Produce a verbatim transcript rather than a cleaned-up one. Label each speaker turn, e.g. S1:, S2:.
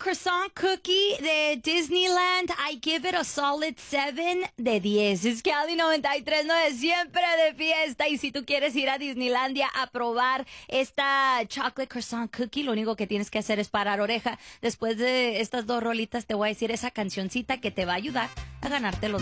S1: croissant cookie de Disneyland, I give it a solid seven de diez. Es Cali noventa y tres punto nueve, siempre de fiesta. Y si tú quieres ir a Disneylandia a probar esta chocolate croissant cookie, lo único que tienes que hacer es parar oreja. Después de estas dos rolitas te voy a decir esa cancioncita que te va a ayudar a ganarte los